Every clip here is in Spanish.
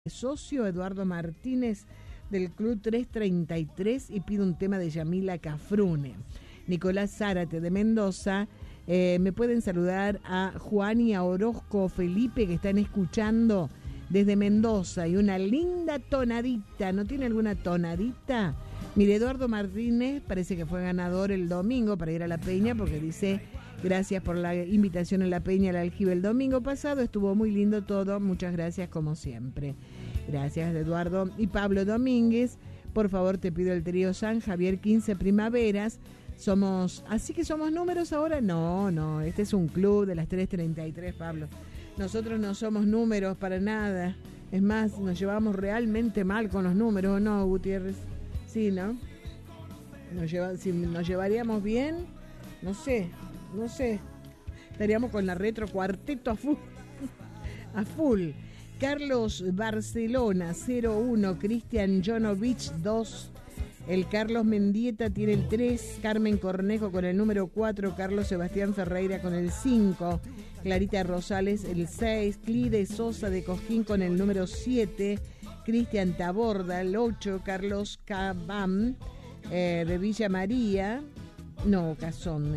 socio Eduardo Martínez del Club 333 y pide un tema de Yamila Cafrune. Nicolás Zárate de Mendoza, me pueden saludar a Juan y a Orozco Felipe que están escuchando desde Mendoza y una linda tonadita. ¿No tiene alguna tonadita? Mire, Eduardo Martínez parece que fue ganador el domingo para ir a la Peña porque dice: gracias por la invitación a la Peña, al aljibe el domingo pasado, estuvo muy lindo todo, muchas gracias como siempre. Gracias, Eduardo. Y Pablo Domínguez, por favor te pido el trío San Javier 15 Primaveras. ¿Así que somos números ahora? No, este es un club de las 333, Pablo. Nosotros no somos números para nada. Es más, nos llevamos realmente mal con los números, ¿o no, Gutiérrez? Sí, ¿no? Si nos llevaríamos bien, no sé. Estaríamos con la retro cuarteto a full. Carlos Barcelona 01, Cristian Jonovich 2, el Carlos Mendieta tiene el 3, Carmen Cornejo con el número 4, Carlos Sebastián Ferreira con el 5, Clarita Rosales el 6, Clide Sosa de Cosquín con el número 7, Cristian Taborda el 8, Carlos Cabam de Villa María, Cazón,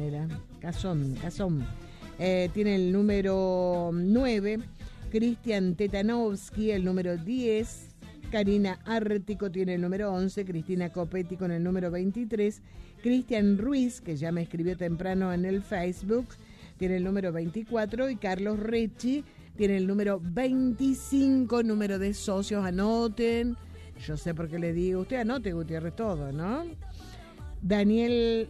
tiene el número 9, Cristian Tetanovsky el número 10, Karina Ártico tiene el número 11, Cristina Copetti con el número 23, Cristian Ruiz, que ya me escribió temprano en el Facebook, tiene el número 24, y Carlos Recci tiene el número 25, número de socios. Anoten, yo sé por qué le digo, usted anote, Gutiérrez, todo, ¿no? Daniel,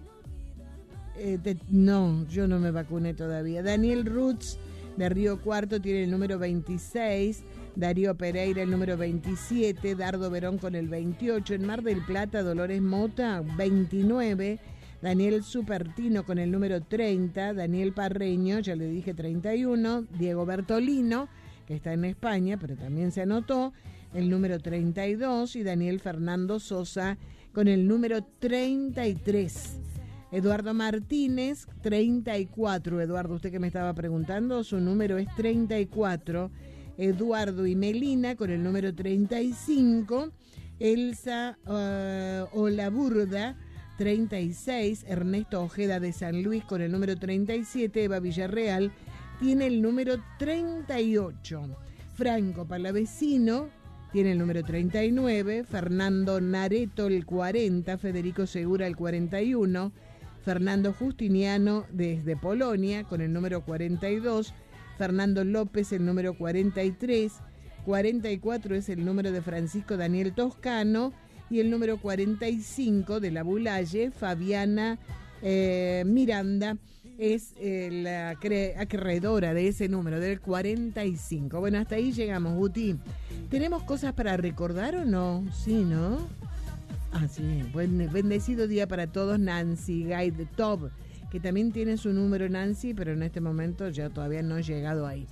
yo no me vacuné todavía. Daniel Rutz de Río Cuarto tiene el número 26, Darío Pereira el número 27, Dardo Verón con el 28, en Mar del Plata Dolores Mota 29, Daniel Supertino con el número 30, Daniel Parreño, ya le dije 31, Diego Bertolino, que está en España, pero también se anotó, el número 32, y Daniel Fernando Sosa con el número 33. Eduardo Martínez, 34. Eduardo, usted que me estaba preguntando, su número es 34. Eduardo y Melina con el número 35. Elsa Olaburda, 36. Ernesto Ojeda de San Luis con el número 37. Eva Villarreal tiene el número 38. Franco Palavecino tiene el número 39. Fernando Nareto el 40. Federico Segura el 41. Fernando Justiniano desde Polonia con el número 42, Fernando López el número 43, 44 es el número de Francisco Daniel Toscano y el número 45 de la Bulalle, Fabiana Miranda, es la acreedora de ese número, del 45. Bueno, hasta ahí llegamos, Guti. ¿Tenemos cosas para recordar o no? Sí, ¿no? Sí, buen bendecido día para todos. Nancy Guide Top, que también tiene su número, Nancy, pero en este momento ya todavía no he llegado ahí.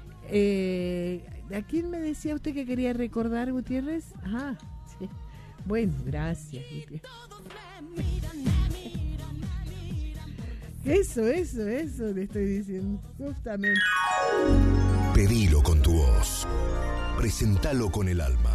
¿A quién me decía usted que quería recordar, Gutiérrez? Sí. Bueno, gracias, Gutiérrez. Eso le estoy diciendo, justamente. Pedilo con tu voz, presentalo con el alma.